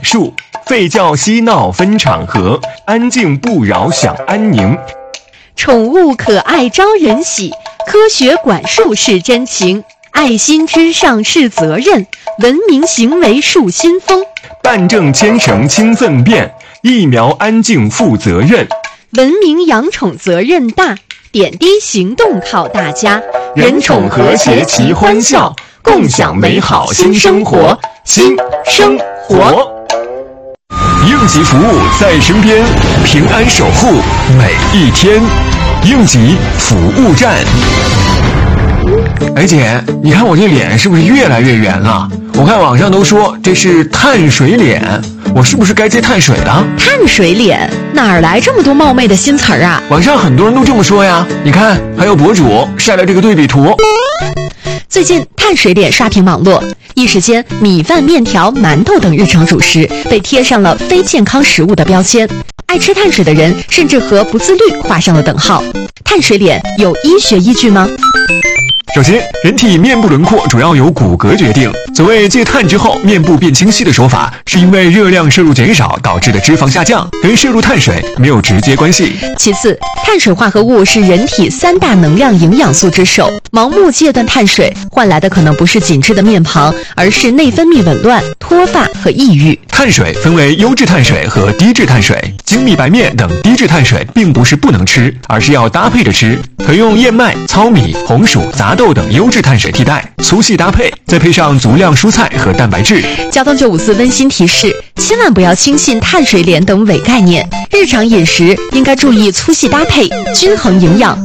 述，吠叫嬉闹分场合，安静不扰享安宁。 宠物可爱招人喜，科学管束是真情，爱心之上是责任，文明行为树新风。 办证牵绳清粪便，疫苗安静负责任。 文明养宠责任大，点滴行动靠大家。 人宠和谐齐欢笑，共享美好新生活。新生活，应急服务在身边，平安守护每一天。应急服务站。哎姐，你看我这脸是不是越来越圆了？我看网上都说这是碳水脸，我是不是该戒碳水了？ 碳水脸哪儿来这么多冒昧的新词儿啊？ 网上很多人都这么说呀。你看，还有博主晒了这个对比图。 最近碳水脸刷屏网络，一时间米饭、面条、馒头等日常主食被贴上了非健康食物的标签，爱吃碳水的人甚至和不自律画上了等号。碳水脸有医学依据吗？ 首先，人体面部轮廓主要由骨骼决定。所谓戒碳之后面部变清晰的说法，是因为热量摄入减少导致的脂肪下降，跟摄入碳水没有直接关系。 其次，碳水化合物是人体3大能量营养素之首，盲目戒断碳水换来的可能不是紧致的面庞，而是内分泌紊乱、脱发和抑郁。 碳水分为优质碳水和低质碳水，精米白面等低质碳水并不是不能吃，而是要搭配着吃，可用燕麦、糙米、红薯、杂豆等优质碳水替代，粗细搭配，再配上足量蔬菜和蛋白质。 交通954温馨提示，千万不要轻信碳水脸等伪概念，日常饮食应该注意粗细搭配，均衡营养。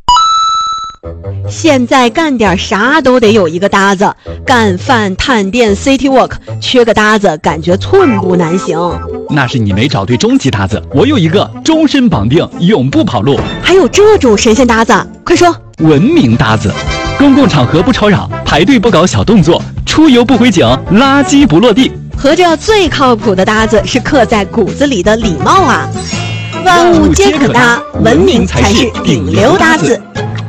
现在干点啥都得有一个搭子，干饭、探店、City Walk， 缺个搭子感觉寸步难行。 那是你没找对终极搭子，我有一个终身绑定，永不跑路。 还有这种神仙搭子，快说！ 文明搭子，公共场合不吵扰，排队不搞小动作，出游不回警，垃圾不落地。 合着最靠谱的搭子是刻在骨子里的礼貌啊！万物皆可搭，文明才是顶流搭子。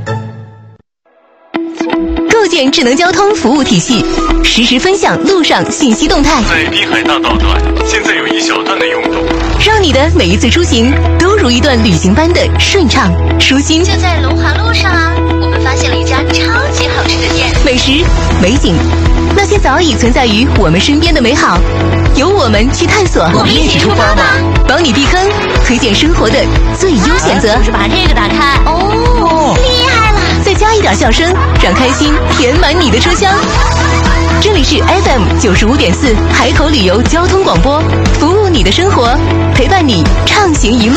构建智能交通服务体系，实时分享路上信息动态。 在滨海大道段，现在有一小段的拥堵， 让你的每一次出行都如一段旅行般的顺畅舒心。 就在龙华路上啊，我们发现了一家超级好吃的店， 美食、美景，那些早已存在于我们身边的美好，由我们去探索。 我们一起出发吗？ 帮你避坑，推荐生活的最优选择。 把这个打开，哦，厉害了！ 再加一点笑声，让开心填满你的车厢。这里是 FM95.4 海口旅游交通广播，服务你的生活，陪伴你畅行一路。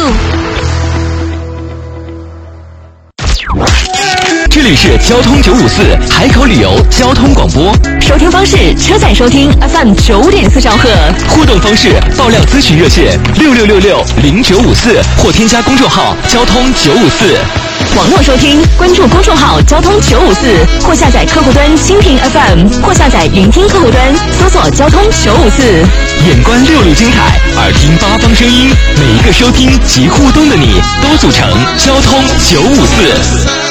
这里是交通954海口旅游交通广播， 收听方式：车载收听 FM9.4兆赫。 互动方式：爆料咨询热线66660954或添加公众号交通954。 网络收听，关注公众号交通954，或下载客户端蜻蜓 FM， 或下载云听客户端，搜索交通954。 眼观六路精彩，耳听八方声音，每一个收听及互动的你，都组成交通954。